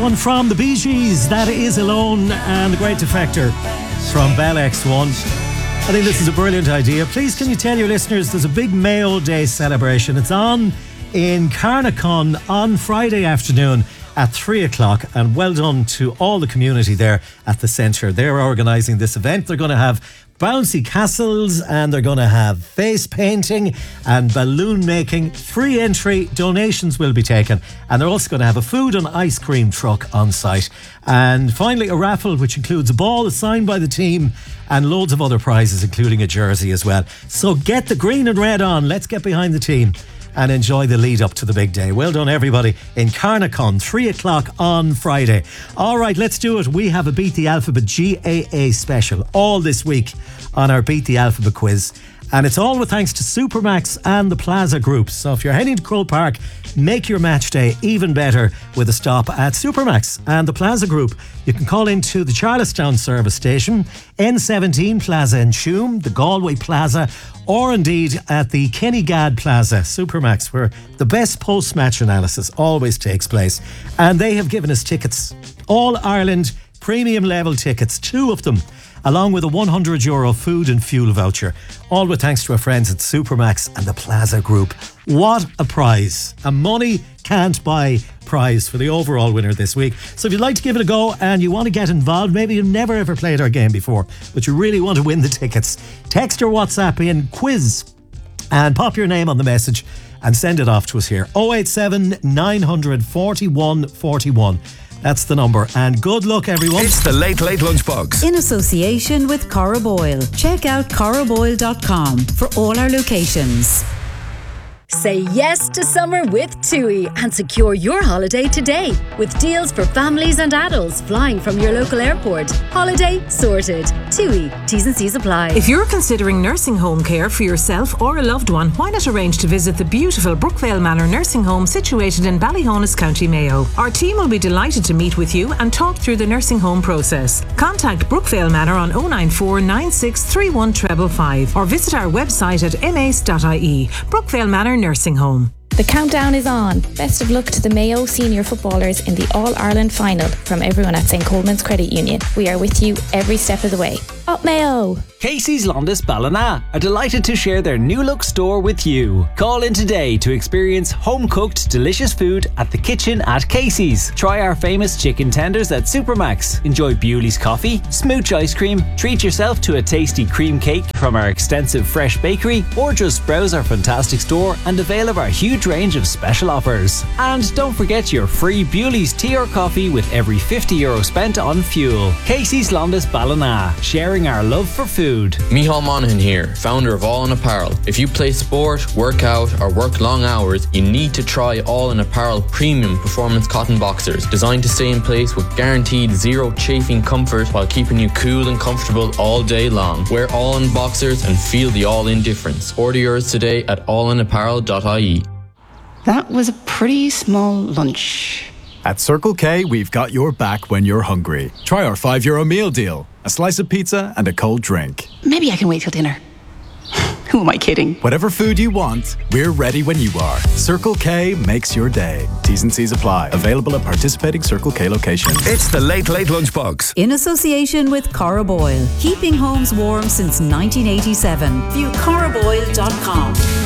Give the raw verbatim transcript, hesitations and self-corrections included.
one from the Bee Gees. That is Alone, and the Great Defector from Bell X one. I think this is a brilliant idea. Please, can you tell your listeners there's a big Mayo Day celebration. It's on in Carnacon on Friday afternoon at three o'clock, and well done to all the community there at the centre. They're organising this event. They're going to have bouncy castles, and they're going to have face painting and balloon making. Free entry, donations will be taken, and they're also going to have a food and ice cream truck on site. And finally, a raffle which includes a ball signed by the team and loads of other prizes, including a jersey as well. So get the green and red on. Let's get behind the team and enjoy the lead up to the big day. Well done, everybody, in Carnacon, three o'clock on Friday. All right, let's do it. We have a Beat the Alphabet G A A special all this week on our Beat the Alphabet quiz. And it's all with thanks to Supermax and the Plaza Group. So if you're heading to Croke Park, make your match day even better with a stop at Supermax and the Plaza Group. You can call into the Charlestown service station, N seventeen Plaza in Tuam, the Galway Plaza, or indeed at the Kennygad Plaza, Supermax, where the best post-match analysis always takes place. And they have given us tickets, All Ireland premium level tickets, two of them, along with a one hundred euro food and fuel voucher. All with thanks to our friends at Supermax and the Plaza Group. What a prize. A money can't buy prize for the overall winner this week. So if you'd like to give it a go and you want to get involved, maybe you've never ever played our game before, but you really want to win the tickets, text or WhatsApp in quiz and pop your name on the message and send it off to us here. oh eight seven, nine hundred, forty-one forty-one. That's the number. And good luck, everyone. It's the Late Late Lunchbox. In association with Cora Boyle. Check out cora boyle dot com for all our locations. Say yes to summer with TUI and secure your holiday today with deals for families and adults flying from your local airport. Holiday sorted. TUI. T's and C's apply. If you're considering nursing home care for yourself or a loved one, why not arrange to visit the beautiful Brookvale Manor Nursing Home situated in Ballyhonus, County Mayo. Our team will be delighted to meet with you and talk through the nursing home process. Contact Brookvale Manor on oh nine four, nine six three one five five five or visit our website at m a c e dot i e. Brookvale Manor Nursing Home. The countdown is on. Best of luck to the Mayo senior footballers in the All-Ireland final from everyone at Saint Coleman's Credit Union. We are with you every step of the way. Up Mayo! Casey's Londis Ballina are delighted to share their new look store with you. Call in today to experience home-cooked delicious food at the kitchen at Casey's. Try our famous chicken tenders at Supermax. Enjoy Bewley's coffee, smooch ice cream, treat yourself to a tasty cream cake from our extensive fresh bakery, or just browse our fantastic store and avail of our huge range of special offers. And don't forget your free Bewley's tea or coffee with every fifty euro spent on fuel. Casey's Londis Ballina, sharing our love for food. Micheál Monaghan here, founder of All In Apparel. If you play sport, work out or work long hours, you need to try All In Apparel premium performance cotton boxers, designed to stay in place with guaranteed zero chafing comfort while keeping you cool and comfortable all day long. Wear All In boxers and feel the All In difference. Order yours today at all in apparel dot i e. That was a pretty small lunch. At Circle K, we've got your back when you're hungry. Try our five euro meal deal. A slice of pizza and a cold drink. Maybe I can wait till dinner. Who am I kidding? Whatever food you want, we're ready when you are. Circle K makes your day. T's and C's apply. Available at participating Circle K locations. It's the Late Late Lunchbox. In association with Cora Boyle. Keeping homes warm since nineteen eighty-seven. View cora boyle dot com.